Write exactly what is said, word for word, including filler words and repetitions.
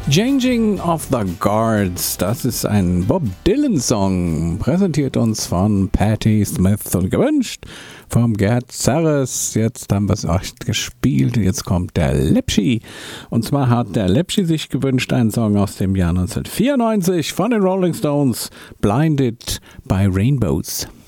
Changing of the Guards, das ist ein Bob Dylan-Song, präsentiert uns von Patti Smith und gewünscht vom Gerd Zerres. Jetzt haben wir es auch gespielt, jetzt kommt der Lepschi. Und zwar hat der Lepschi sich gewünscht einen Song aus dem Jahr neunzehnhundertvierundneunzig von den Rolling Stones, Blinded by Rainbows.